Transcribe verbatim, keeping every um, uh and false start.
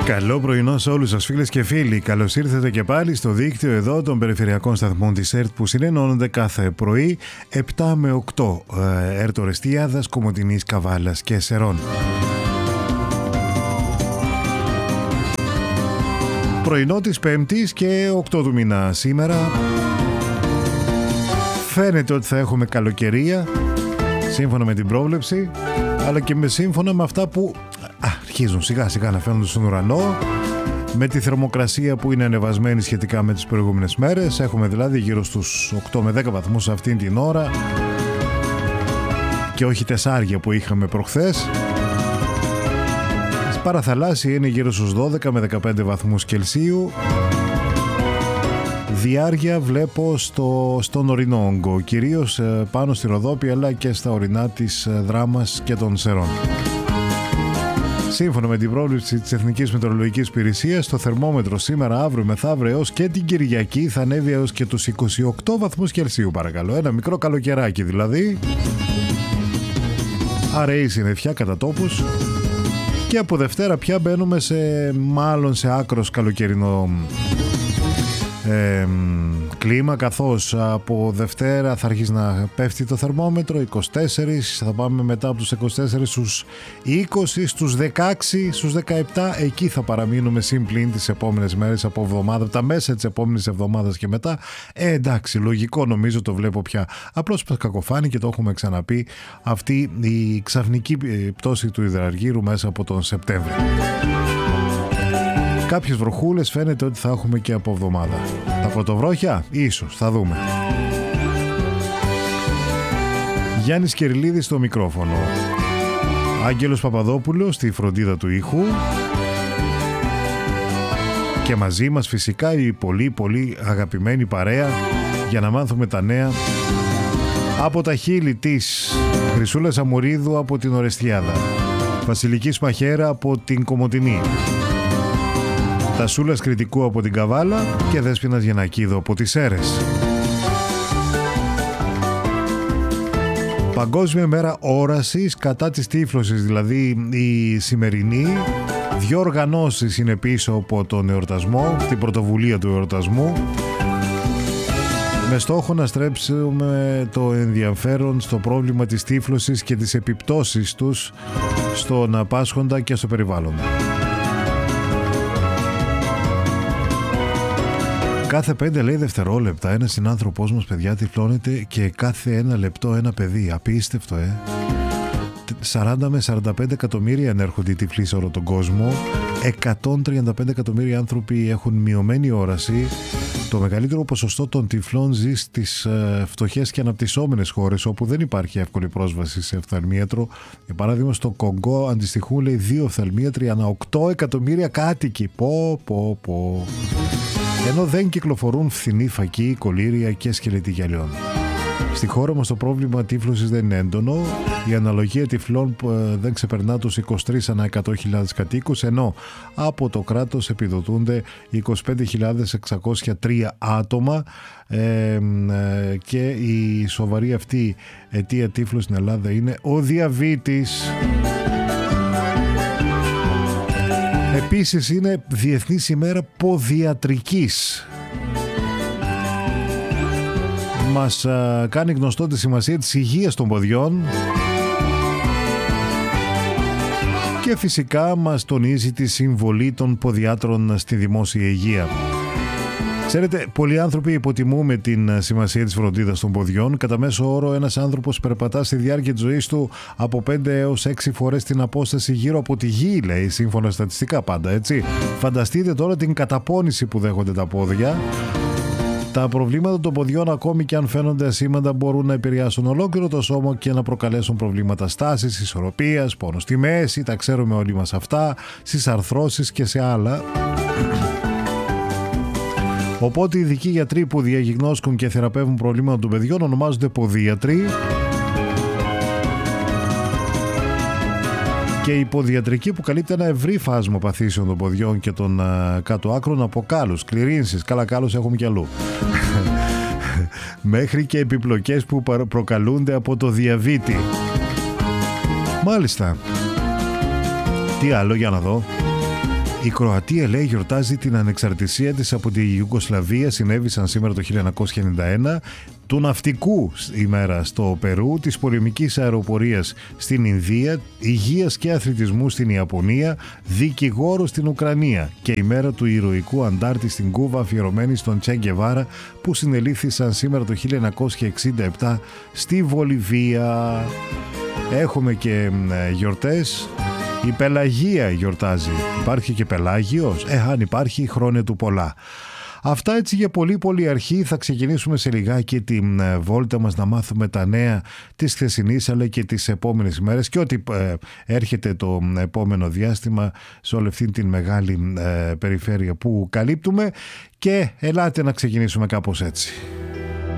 Καλό πρωινό σε όλους σας φίλες και φίλοι. Καλώς ήρθατε και πάλι στο δίκτυο εδώ των περιφερειακών σταθμών της ΕΡΤ που συνενώνονται κάθε πρωί επτά με οκτώ. ΕΡΤ Ορεστιάδας, Κομοτηνής, Καβάλας και Σερών. Πρωινό της Πέμπτης και οκτώ του μήνα σήμερα. Φαίνεται ότι θα έχουμε καλοκαιρία, σύμφωνα με την πρόβλεψη, αλλά και με σύμφωνα με αυτά που α, αρχίζουν σιγά σιγά να φαίνονται στον ουρανό, με τη θερμοκρασία που είναι ανεβασμένη σχετικά με τις προηγούμενες μέρες. Έχουμε δηλαδή γύρω στους οκτώ με δέκα βαθμούς αυτήν την ώρα και όχι τεσσάρια που είχαμε προχθές. Στην παραθαλάσσια είναι γύρω στους δώδεκα με δεκαπέντε βαθμούς Κελσίου. Διάρκεια βλέπω στο, στον ορεινό όγκο, κυρίως πάνω στη Ροδόπη αλλά και στα ορεινά της Δράμας και των Σερών. Σύμφωνα με την πρόβλεψη της Εθνικής Μετεωρολογικής Υπηρεσίας, το θερμόμετρο σήμερα, αύριο, μεθαύριο έως και την Κυριακή θα ανέβει έως και τους είκοσι οκτώ βαθμούς Κελσίου, παρακαλώ. Ένα μικρό καλοκαιράκι δηλαδή. Αραιή συννεφιά κατά τόπους. Και από Δευτέρα πια μπαίνουμε σε, μάλλον σε άκρος καλοκαιρινό Ε, κλίμα, καθώς από Δευτέρα θα αρχίσει να πέφτει το θερμόμετρο, είκοσι τέσσερα, θα πάμε μετά από τους είκοσι τέσσερα στους είκοσι, στους δεκαέξι, στους δεκαεπτά, εκεί θα παραμείνουμε συμπλήν τις επόμενες μέρες από εβδομάδα, τα μέσα της επόμενης εβδομάδας και μετά. Ε, εντάξει, λογικό νομίζω, το βλέπω πια. Απλώς πως κακοφάνει και το έχουμε ξαναπεί, αυτή η ξαφνική πτώση του υδραργύρου μέσα από τον Σεπτέμβριο. Κάποιες βροχούλες φαίνεται ότι θα έχουμε και από εβδομάδα. Τα πρωτοβρόχια, ίσως, θα δούμε. Γιάννης Κεριλίδης στο μικρόφωνο. Άγγελος Παπαδόπουλος στη φροντίδα του ήχου. Και μαζί μας φυσικά η πολύ πολύ αγαπημένη παρέα για να μάθουμε τα νέα από τα χείλη της Χρυσούλας Αμουρίδου από την Ορεστιάδα, Βασιλικής Μαχέρα από την Κομοτηνή, Τασούλας Κρητικού από την Καβάλα και Δέσποινας Γενακίδου από τις Σέρρες. Παγκόσμια μέρα όρασης κατά της τύφλωσης, δηλαδή η σημερινή. Δύο οργανώσεις είναι πίσω από τον εορτασμό, την πρωτοβουλία του εορτασμού, με στόχο να στρέψουμε το ενδιαφέρον στο πρόβλημα της τύφλωσης και τις επιπτώσεις τους στον πάσχοντα και στο περιβάλλον. Κάθε πέντε λέει δευτερόλεπτα ένας συνάνθρωπός μας, παιδιά, τυφλώνεται και κάθε ένα λεπτό ένα παιδί. Απίστευτο, ε! σαράντα με σαράντα πέντε εκατομμύρια ενέρχονται οι τυφλοί σε όλο τον κόσμο. εκατόν τριάντα πέντε εκατομμύρια άνθρωποι έχουν μειωμένη όραση. Το μεγαλύτερο ποσοστό των τυφλών ζει στις ε, φτωχές και αναπτυσσόμενες χώρες, όπου δεν υπάρχει εύκολη πρόσβαση σε οφθαλμίατρο. Για παράδειγμα, στο Κονγκό αντιστοιχούν, λέει, δύο οφθαλμίατροι ανά οκτώ εκατομμύρια κάτοικοι. Πω, πω, πω. Ενώ δεν κυκλοφορούν φθηνή φακοί, κολήρια και σκελετοί γυαλιών. Στη χώρα μας το πρόβλημα τύφλωσης δεν είναι έντονο. Η αναλογία τυφλών δεν ξεπερνά τους είκοσι τρεις ανά εκατό χιλιάδες κατοίκους, ενώ από το κράτος επιδοτούνται είκοσι πέντε χιλιάδες εξακόσια τρία άτομα, ε, ε, και η σοβαρή αυτή αιτία τύφλου στην Ελλάδα είναι ο διαβήτης. Επίσης είναι Διεθνής ημέρα ποδιατρικής. Μας α, κάνει γνωστό τη σημασία της υγείας των ποδιών και φυσικά μας τονίζει τη συμβολή των ποδιάτρων στη δημόσια υγεία. Ξέρετε, πολλοί άνθρωποι υποτιμούμε την σημασία της φροντίδας των ποδιών. Κατά μέσο όρο, ένας άνθρωπος περπατά στη διάρκεια της ζωής του από πέντε έως έξι φορές την απόσταση γύρω από τη γη, λέει, σύμφωνα στατιστικά πάντα, έτσι. Φανταστείτε τώρα την καταπώνηση που δέχονται τα πόδια. Τα προβλήματα των ποδιών, ακόμη και αν φαίνονται ασήμαντα, μπορούν να επηρεάσουν ολόκληρο το σώμα και να προκαλέσουν προβλήματα στάσης, ισορροπίας, πόνο στη μέση, τα ξέρουμε όλοι μας αυτά, στις αρθρώσεις και σε άλλα. Οπότε οι ειδικοί γιατροί που διαγνώσκουν και θεραπεύουν προβλήματα των παιδιών ονομάζονται ποδίατροι. Και η ποδιατρική που καλύπτει ένα ευρύ φάσμα παθήσεων των ποδιών και των α, κάτω άκρων, από κάλους, κληρίνσεις, καλά κάλους έχουμε κι αλλού, μέχρι και επιπλοκές που προκαλούνται από το διαβήτη. Μάλιστα. Τι άλλο, για να δω. Η Κροατία, λέει, γιορτάζει την ανεξαρτησία της από τη Ιουγκοσλαβία. Συνέβησαν σήμερα το χίλια εννιακόσια ενενήντα ένα. Του ναυτικού ημέρα στο Περού, της πολεμικής αεροπορίας στην Ινδία, υγείας και αθλητισμού στην Ιαπωνία, δικηγόρο στην Ουκρανία και η μέρα του ηρωικού αντάρτη στην Κούβα, αφιερωμένη στον Τσε Γκεβάρα, που συνελήφθησαν σήμερα το χίλια εννιακόσια εξήντα επτά στη Βολιβία. Έχουμε και γιορτές. Η Πελαγία γιορτάζει. Υπάρχει και Πελάγιος? Ε, αν υπάρχει, χρόνια του πολλά. Αυτά έτσι για πολύ πολύ αρχή. Θα ξεκινήσουμε σε λιγάκι την βόλτα μας να μάθουμε τα νέα της χθεσινής αλλά και τις επόμενες ημέρες και ό,τι ε, έρχεται το επόμενο διάστημα σε όλη αυτή την μεγάλη ε, περιφέρεια που καλύπτουμε, και ελάτε να ξεκινήσουμε κάπως έτσι.